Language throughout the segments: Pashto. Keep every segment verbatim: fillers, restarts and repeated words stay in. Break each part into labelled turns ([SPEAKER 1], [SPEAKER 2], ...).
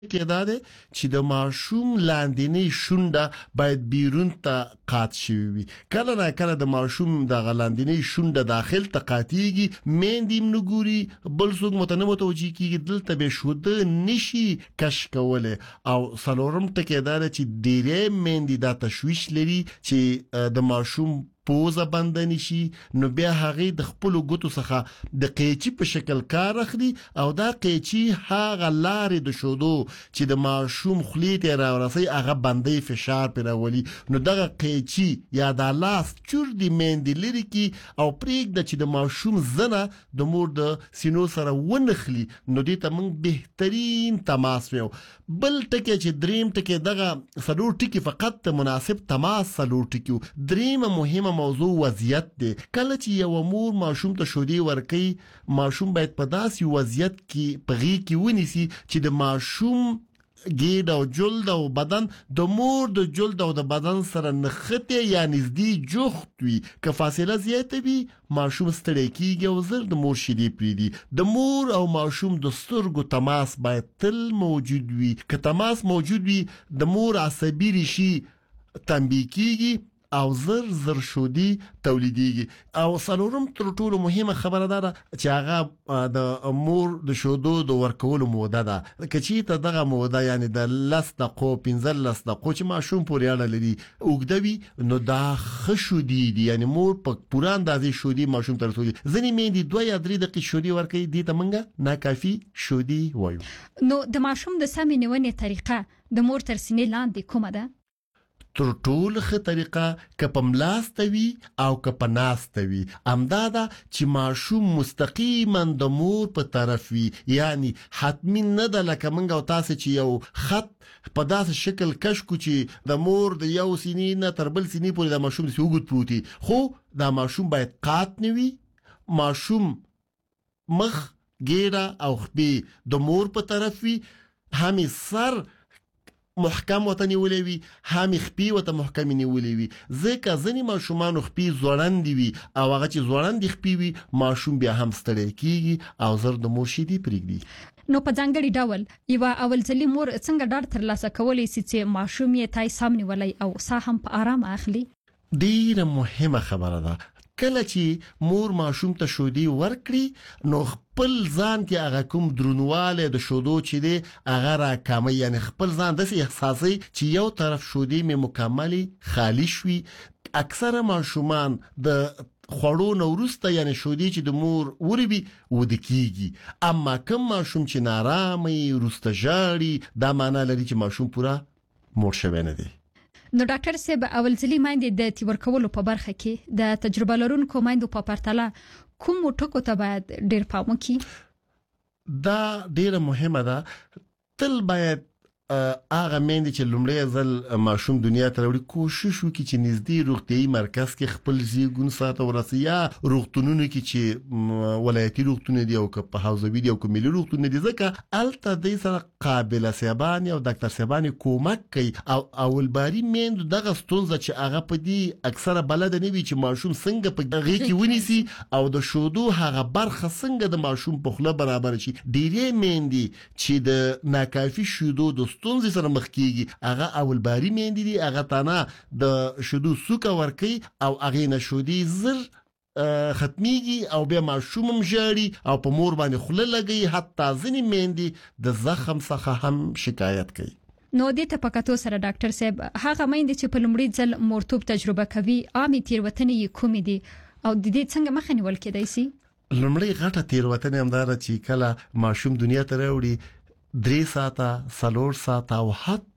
[SPEAKER 1] کې دا دی چې د ماشوم لاندینی شونډه باید بیرون ته قات شوی وي. کله نه کله د ماشوم د لاندینی شونډه داخل ته قاتېږي، میندې هم نه ګوري، بل څوک متنه متوجه کېږي، دلته به شوده نشي کش کولی. او څلورم ټکی دا دی چې ډېری میندې دا تشویش لري چې د ماشوم پوزه بند نشي، نو بیا هغه د خپل ګوتو څخه د قیچي په شکل کار اخلي او دا قیچي هغه لارې د شودو چې د ماشوم خولې ته راورسي هغه باندې فشار پر راولي. نو دغه قیچي یا د لاس چور دی میندې لري کی او پرېږده چې د ماشوم زنه د مور د سینو سره ونخلي. نو دې ته موږ بهترین تماس ویو. بل ټکی چې دریم ټکی دغه څلور ټکی فقط مناسب تماس څلور ټکی. دریمه مهمه موضوع وضعیت دی. کله چې یو مور ماشوم ته شودې ورکوي، ماشوم باید په داسې وضعیت کې په غېږ کې ونیسي چې د ماشوم ګېډ او جلد او بدن د مور د جلد او د بدن سره نښتې یا نږدې جوخت وي. که فاصله زیاته وي، ماشوم ستړی کېږي او زر د مور شیدې پرېږدي. د مور او ماشوم د سترګو تماس باید تل موجود وي. که تماس موجود وي، د مور عصبي ریشي تنبیه کېږي او زر زر شودي تولیدېږي. او څلورم تر ټولو مهمه خبره دا ده چې هغه د مور د شودو د ورکولو موده ده. که چېرته دغه موده یعنی د لس دقیقو پنځلس دقیقو چې ماشوم پورې اړه لري اوږده وي، نو دا ښه شودي دي، یعنی مور په پوره اندازې شودي ماشوم ته رسوي. ځینې میندې دوه یا درې دقیقې شودي ورکوي، دې ته موږ ناکافي شودي وایو.
[SPEAKER 2] نو د ماشوم د سمې نیونې طریقه د مور تر سینې لاندې کومه ده؟
[SPEAKER 1] تر ټولو ښه طریقه که په ملاسته وي او که په ناسته وي همدا ده چې ماشوم مستقیما د مور په طرف وي. یعنی حتمی نه ده لکه موږ او تاسې چې یو خط په داسې شکل کش کو چې د مور د یو سینې نه تر بل سینې پورې د ماشوم داسې اوږد پروت وي. خو دا ماشوم باید قات نه وي. ماشوم مخ، ګېډه او خپې د مور په طرف وي. همې سر محکم وته نیولې وي، هم خپې وته محکم نیولې وي. ځکه ځینې ماشومان خپې زوړندې وي او هغه چې زوړندې خپې وي، ماشوم بیا هم ستړی کېږي او زر د مور شیدې پرېږدي.
[SPEAKER 2] نو په ځانګړي ډول یوه اولځلي مور څنګه ډاډ ترلاسه کولی شي چې ماشوم یې تای سم نیولی او ساه هم په آرام اخلي؟
[SPEAKER 1] ډیره مهمه خبره ده. کله چې مور ماشوم ته شودې ورکړي، نو خپل ځان کې هغه کوم درنواله د شودو چې دی هغه راکامي، یعنی خپل ځان داسې احساسي چې یو طرف شودې مې مکملي خالی شوي. اکثره ماشومان د خوړو نه وروسته یعنی شودې چې د مور وروي وده کېږي. اما کوم ماشوم چې نارامه وروسته ژاړي، دا معنا لري چې ماشوم پوره مور شوی نه دی.
[SPEAKER 2] نو ډاکټر صاحب، اولځلي میندې د تی ورکولو په برخه کې د تجربه لرونکو میندو په پرتله کوم ټکو ته باید ډېر پام وکړي؟
[SPEAKER 1] دا ډیره مهمه ده. تل باید هغه میندې چې لومړی ځل ماشوم دنیا ته راوړي کوشش وکړي چې نږدې روغتیايي مرکز کې خپل زیږون ساعت ورسي، یا روغتونونو کې چې ولایتي روغتون دي او که په حوزوي دي او که ملي روغتون دي، ځکه هلته دوی سره قابله صاحبانې او ډاکټر صاحبانې کومک کوي. او اولباري میندو دغه ستونزه چې هغه په دې اکثره بلده نه وي چې ماشوم څنګه په غېږ کې ونیسي او د شودو هغه برخه څنګه د ماشوم په خوله برابر شي. ډېرې میندې چې د ناکافي شودو د ستونزې سره مخ کېږي، هغه اولباري میندې دي، هغه تانه د شودو سوکه ورکوي او هغې نه شودې زر ختمیږي او بیا ماشوم هم ژاړي او په مور باندې خوله لګوي. حتی ځینې میندې د زخم څخه هم شکایت کوي.
[SPEAKER 2] نو دې ته په کتو سره ډاکټر صاحب، هغه میندې چې په لومړي ځل مورتوب تجربه کوي، عامې تېروتنې یې کومې دي او د دې څنګه مخه نیول کېدای شي؟
[SPEAKER 1] لومړی غټه تېروتنه همدا ده چې کله ماشوم دنیا ته راوړي، درې ساعته، څلور ساعته او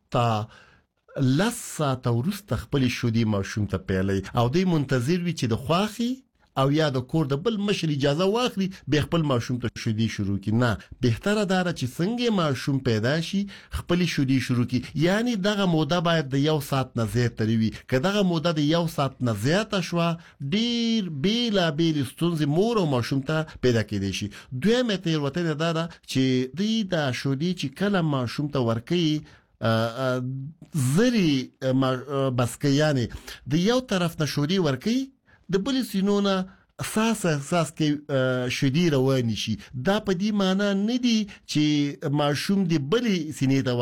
[SPEAKER 1] حتی لس ساعته وروسته خپلې شودې ماشوم ته پیلوي او دوی منتظر وي چې د خواښې او یا د کور د بل مشر اجازه واخلي بیا خپل ماشوم ته شودې شروع کړي. نه، بهتره دا ده چې څنګه ماشوم پیدا شي خپلې شودې شروع کړي. یعنی دغه موده باید د یو ساعت نه زیاته وي. که دغه موده د یو ساعت نه زیاته شوه، ډېر بېلابېلې ستونزې مور او ماشوم ته پیدا کېدای شي. دویمه تېروتنه دا ده چې دوی دا شودې چې کله ماشوم ته ورکوي زری بسکه، یعنی د یو طرف نه شودې ورکوي، د بل سینو نه احساس احساس کې شودې روانې شي. دا په دې معنا نه دی چې ماشوم د بلې سینې ته